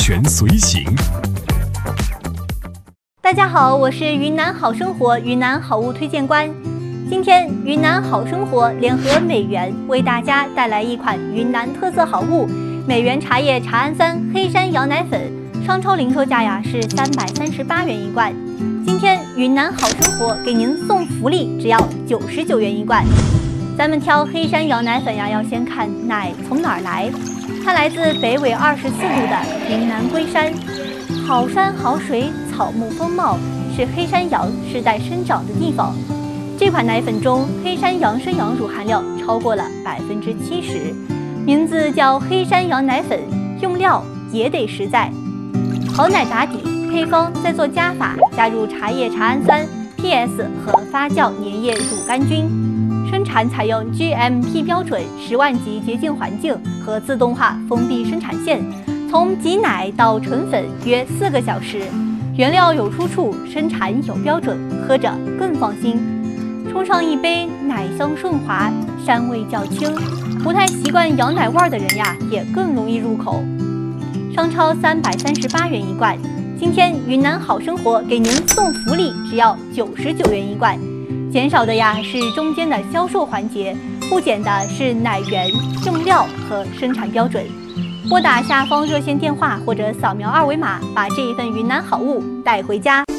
全随行。 大家好，我是云南好生活云南好物推荐官。今天云南好生活联合美源为大家带来一款云南特色好物——美源茶叶茶氨酸黑山羊奶粉，商超零售价是338元一罐。今天云南好生活给您送福利，只要99元一罐。咱们挑黑山羊奶粉要先看奶从哪儿来，它来自北纬24度的云南龟山，好山好水，草木丰茂，是黑山羊世代生长的地方。这款奶粉中黑山羊生羊乳含量超过了70%，名字叫黑山羊奶粉，用料也得实在。好奶打底，配方再做加法，加入茶叶茶氨酸、PS 和发酵粘液乳杆菌。生产采用 GMP 标准10万级洁净环境和自动化封闭生产线，从挤奶到纯粉约4个小时。原料有出处，生产有标准，喝着更放心。冲上一杯，奶香顺滑，膻味较轻，不太习惯羊奶味的人也更容易入口。商超338元一罐，今天云南好生活给您送福利，只要99元一罐。减少的是中间的销售环节，不减的是奶源、用料和生产标准。拨打下方热线电话或者扫描2维码，把这一份云南好物带回家。